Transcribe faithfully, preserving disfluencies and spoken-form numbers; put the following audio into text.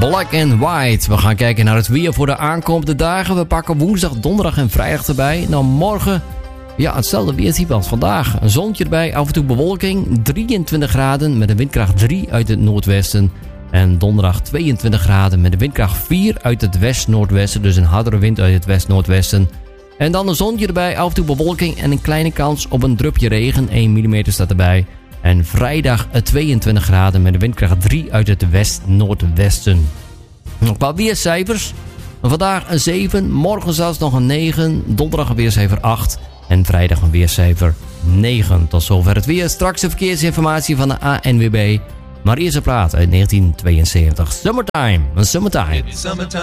Black and White. We gaan kijken naar het weer voor de aankomende dagen. We pakken woensdag, donderdag en vrijdag erbij. Nou, morgen, ja, hetzelfde weertype als vandaag. Een zonnetje erbij, af en toe bewolking. drieëntwintig graden met een windkracht drie uit het noordwesten. En donderdag tweeëntwintig graden met een windkracht vier uit het west-noordwesten. Dus een hardere wind uit het west-noordwesten. En dan een zonnetje erbij, af en toe bewolking en een kleine kans op een drupje regen. één millimeter staat erbij. En vrijdag tweeëntwintig graden met een windkracht drie uit het west-noordwesten. Nog wat weercijfers. Vandaag een zeven, morgen zelfs nog een negen, donderdag een weercijfer acht en vrijdag een weercijfer negen. Tot zover het weer. Straks de verkeersinformatie van de A N W B. Maar eerst een plaat uit negentien tweeënzeventig. Summertime, een summertime.